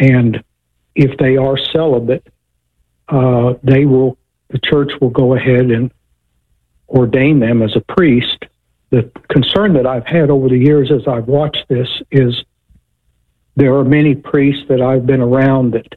And if they are celibate, the church will go ahead and ordain them as a priest. The concern that I've had over the years as I've watched this is there are many priests that I've been around that,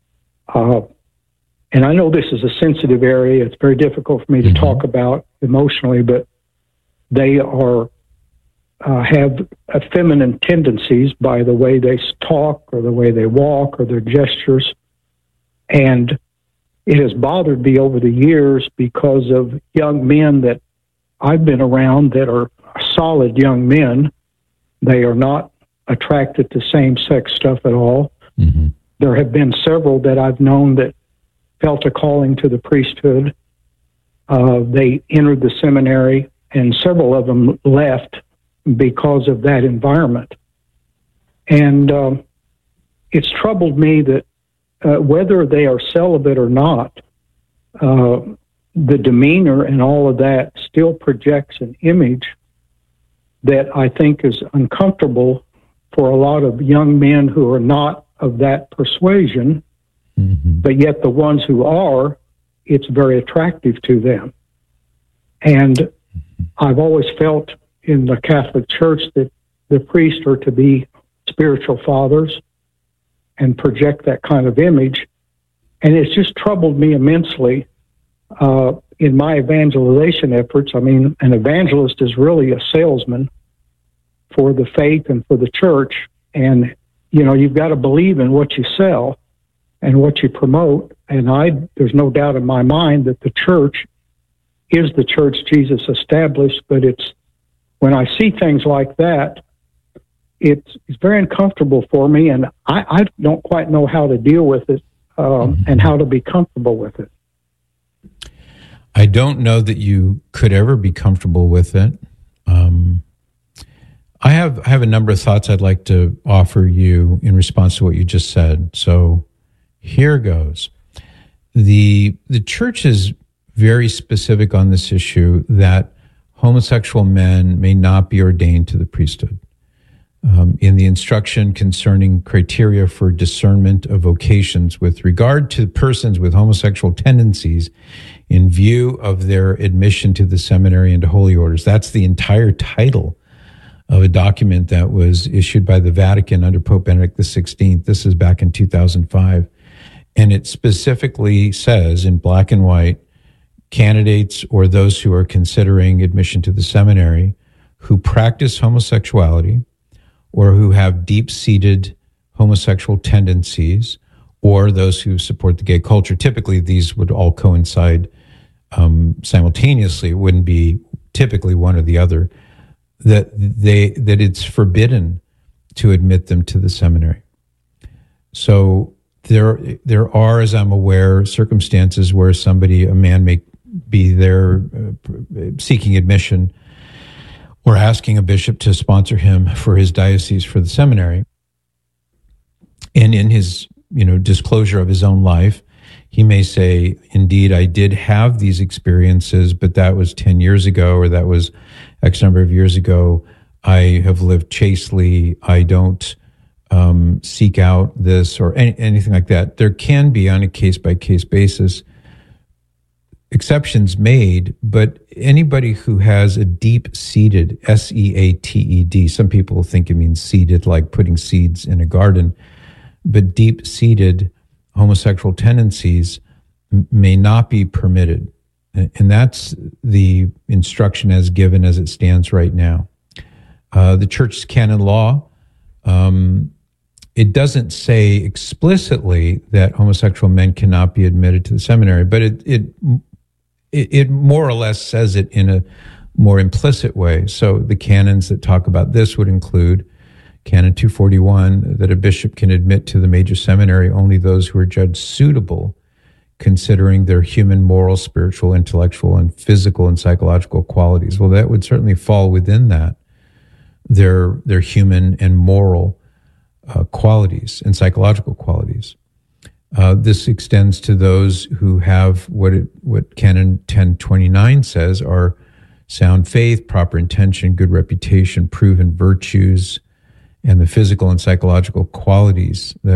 and I know this is a sensitive area. It's very difficult for me to talk about emotionally, but they are have feminine tendencies by the way they talk or the way they walk or their gestures. And it has bothered me over the years because of young men that I've been around that are solid young men. They are not attracted to same-sex stuff at all. Mm-hmm. There have been several that I've known that felt a calling to the priesthood. They entered the seminary, and several of them left because of that environment. And it's troubled me that whether they are celibate or not, the demeanor and all of that still projects an image that I think is uncomfortable for a lot of young men who are not of that persuasion, but yet the ones who are, it's very attractive to them. And I've always felt in the Catholic Church that the priests are to be spiritual fathers and project that kind of image. And it's just troubled me immensely in my evangelization efforts. I mean, an evangelist is really a salesman for the faith and for the church. And, you know, you've got to believe in what you sell and what you promote. And there's no doubt in my mind that the church is the church Jesus established, but it's, when I see things like that, it's very uncomfortable for me, and I don't quite know how to deal with it and how to be comfortable with it. I don't know that you could ever be comfortable with it. I have a number of thoughts I'd like to offer you in response to what you just said. So here goes. The church is very specific on this issue that homosexual men may not be ordained to the priesthood. In the instruction concerning criteria for discernment of vocations with regard to persons with homosexual tendencies in view of their admission to the seminary and to holy orders. That's the entire title of a document that was issued by the Vatican under Pope Benedict XVI. This is back in 2005. And it specifically says in black and white, candidates or those who are considering admission to the seminary who practice homosexuality or who have deep-seated homosexual tendencies, or those who support the gay culture. Typically, these would all coincide simultaneously. It wouldn't be typically one or the other. That it's forbidden to admit them to the seminary. So there are, as I'm aware, circumstances where a man may be there seeking admission or asking a bishop to sponsor him for his diocese for the seminary. And in his, disclosure of his own life, he may say, indeed, I did have these experiences, but that was 10 years ago, or that was X number of years ago. I have lived chastely. I don't seek out this or anything like that. There can be, on a case-by-case basis, exceptions made, but anybody who has a deep-seated, S-E-A-T-E-D, some people think it means seeded, like putting seeds in a garden, but deep-seated homosexual tendencies may not be permitted. And that's the instruction as given as it stands right now. The church's canon law, it doesn't say explicitly that homosexual men cannot be admitted to the seminary, but it more or less says it in a more implicit way. So the canons that talk about this would include Canon 241, that a bishop can admit to the major seminary only those who are judged suitable, considering their human, moral, spiritual, intellectual, and physical and psychological qualities. Well, that would certainly fall within that, their human and moral qualities and psychological qualities. This extends to those who have what Canon 1029 says are sound faith, proper intention, good reputation, proven virtues, and the physical and psychological qualities that